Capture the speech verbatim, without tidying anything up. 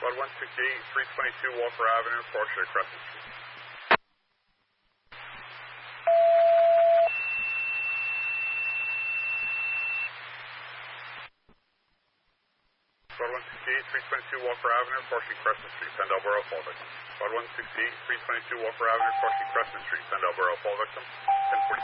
one sixty-eight, three twenty-two Walker Avenue, Porsche Crescent Street. one sixty-eight, three twenty-two Walker Avenue, Porsche Crescent Street, send Alvaro, fall victim. one sixty-eight, three twenty-two Walker Avenue, Porsche Crescent Street, send Alvaro, fall victim. ten forty.